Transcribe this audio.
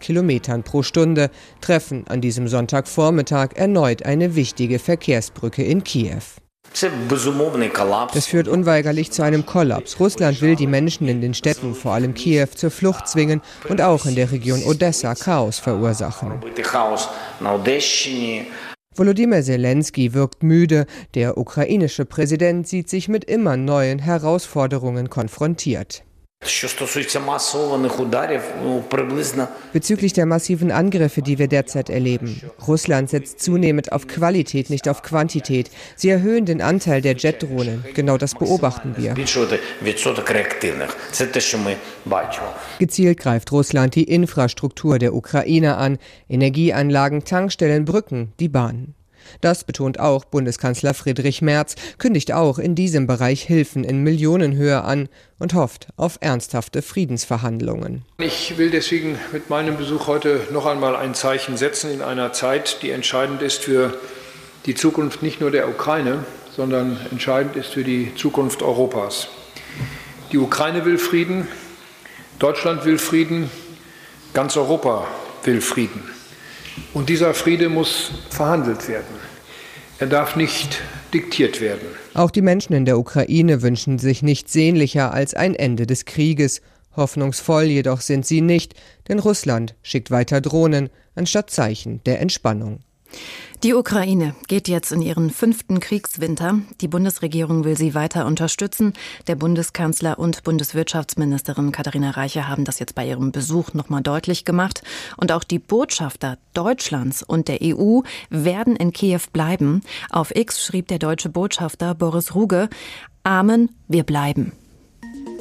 Kilometern pro Stunde, treffen an diesem Sonntagvormittag erneut eine wichtige Verkehrsbrücke in Kiew. Das führt unweigerlich zu einem Kollaps. Russland will die Menschen in den Städten, vor allem Kiew, zur Flucht zwingen und auch in der Region Odessa Chaos verursachen. Volodymyr Zelensky wirkt müde. Der ukrainische Präsident sieht sich mit immer neuen Herausforderungen konfrontiert. Bezüglich der massiven Angriffe, die wir derzeit erleben. Russland setzt zunehmend auf Qualität, nicht auf Quantität. Sie erhöhen den Anteil der Jet-Drohnen. Genau das beobachten wir. Gezielt greift Russland die Infrastruktur der Ukraine an. Energieanlagen, Tankstellen, Brücken, die Bahn. Das betont auch Bundeskanzler Friedrich Merz, kündigt auch in diesem Bereich Hilfen in Millionenhöhe an und hofft auf ernsthafte Friedensverhandlungen. Ich will deswegen mit meinem Besuch heute noch einmal ein Zeichen setzen in einer Zeit, die entscheidend ist für die Zukunft nicht nur der Ukraine, sondern entscheidend ist für die Zukunft Europas. Die Ukraine will Frieden, Deutschland will Frieden, ganz Europa will Frieden. Und dieser Friede muss verhandelt werden. Er darf nicht diktiert werden. Auch die Menschen in der Ukraine wünschen sich nichts sehnlicher als ein Ende des Krieges. Hoffnungsvoll jedoch sind sie nicht, denn Russland schickt weiter Drohnen anstatt Zeichen der Entspannung. Die Ukraine geht jetzt in ihren 5. Kriegswinter. Die Bundesregierung will sie weiter unterstützen. Der Bundeskanzler und Bundeswirtschaftsministerin Katharina Reiche haben das jetzt bei ihrem Besuch nochmal deutlich gemacht. Und auch die Botschafter Deutschlands und der EU werden in Kiew bleiben. Auf X schrieb der deutsche Botschafter Boris Ruge: Amen, wir bleiben.